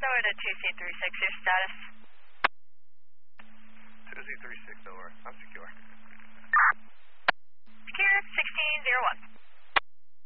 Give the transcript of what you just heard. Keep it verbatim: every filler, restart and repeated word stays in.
Tower to two C thirty-six, your status? two Z thirty-six over. I'm secure.